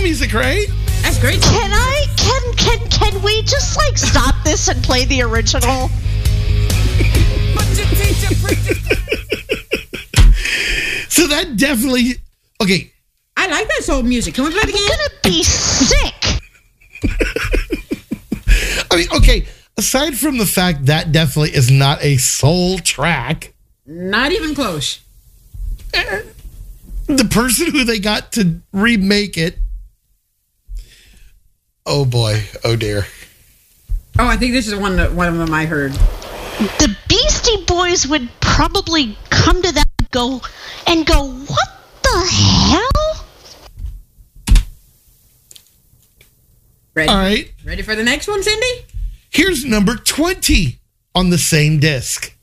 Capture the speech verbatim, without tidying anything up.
music, right? That's great. Can I, can, can, can we just like stop this and play the original? So that definitely, okay. I like that soul music. Can we play it again? I'm gonna be sick. I mean, okay, aside from the fact that definitely is not a soul track. Not even close. The person who they got to remake it. Oh boy. Oh dear. Oh, I think this is one that one of them I heard. The Beastie Boys would probably come to that and go and go, what the hell? Ready? All right. Ready for the next one, Cindy? Here's number twenty on the same disc.